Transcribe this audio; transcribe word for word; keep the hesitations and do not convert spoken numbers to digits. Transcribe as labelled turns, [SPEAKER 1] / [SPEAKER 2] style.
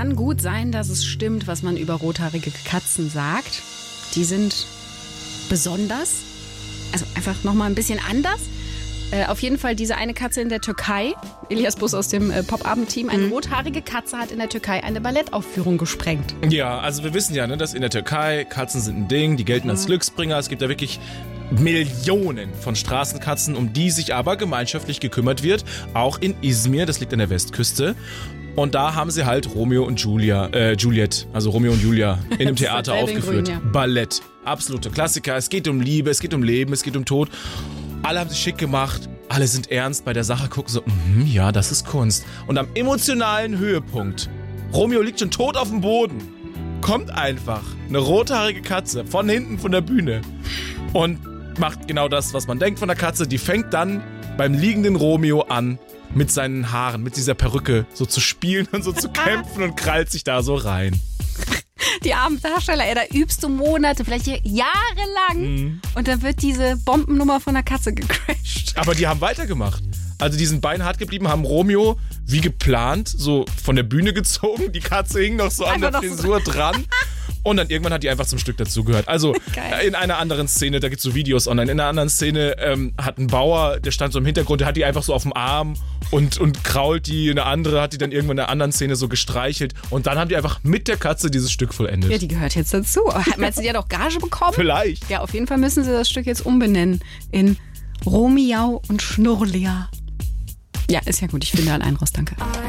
[SPEAKER 1] kann gut sein, dass es stimmt, was man über rothaarige Katzen sagt. Die sind besonders, also einfach nochmal ein bisschen anders. Äh, auf jeden Fall diese eine Katze in der Türkei, Elias Bus aus dem äh, Pop-Abend-Team, eine mhm. rothaarige Katze hat in der Türkei eine Ballettaufführung gesprengt.
[SPEAKER 2] Ja, also wir wissen ja, ne, dass in der Türkei Katzen sind ein Ding, die gelten mhm. als Glücksbringer. Es gibt da wirklich Millionen von Straßenkatzen, um die sich aber gemeinschaftlich gekümmert wird. Auch in Izmir, das liegt an der Westküste. Und da haben sie halt Romeo und Julia, äh, Juliet, also Romeo und Julia in dem Theater aufgeführt. Grün, ja. Ballett, absolute Klassiker. Es geht um Liebe, es geht um Leben, es geht um Tod. Alle haben sich schick gemacht, alle sind ernst bei der Sache, gucken so, mm, ja, das ist Kunst. Und am emotionalen Höhepunkt, Romeo liegt schon tot auf dem Boden, kommt einfach eine rothaarige Katze von hinten von der Bühne und macht genau das, was man denkt von der Katze. Die fängt dann beim liegenden Romeo an, mit seinen Haaren, mit dieser Perücke so zu spielen und so zu kämpfen und krallt sich da so rein.
[SPEAKER 1] Die armen Darsteller, ey, da übst du Monate, vielleicht jahrelang mhm. und dann wird diese Bombennummer von der Katze gecrashed.
[SPEAKER 2] Aber die haben weitergemacht. Also die sind beinhart geblieben, haben Romeo wie geplant so von der Bühne gezogen. Die Katze hing noch so einfach an der Frisur so dran. Und dann irgendwann hat die einfach zum Stück dazugehört. Also Geil. In einer anderen Szene, da gibt es so Videos online, in einer anderen Szene ähm, hat ein Bauer, der stand so im Hintergrund, der hat die einfach so auf dem Arm und, und krault die. Eine andere hat die dann irgendwann in einer anderen Szene so gestreichelt. Und dann haben die einfach mit der Katze dieses Stück vollendet.
[SPEAKER 1] Ja, die gehört jetzt dazu. Meinst du, die hat auch Gage bekommen?
[SPEAKER 2] Vielleicht.
[SPEAKER 1] Ja, auf jeden Fall müssen sie das Stück jetzt umbenennen in Romeo und Schnurrlia. Ja, ist ja gut. Ich finde allein raus, danke.